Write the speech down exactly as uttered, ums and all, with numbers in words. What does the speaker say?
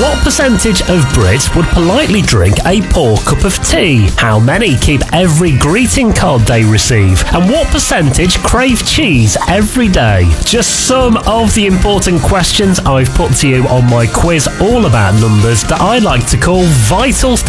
What percentage of Brits would politely drink a poor cup of tea? How many keep every greeting card they receive? And what percentage crave cheese every day? Just some of the important questions I've put to you on my quiz all about numbers that I like to call vital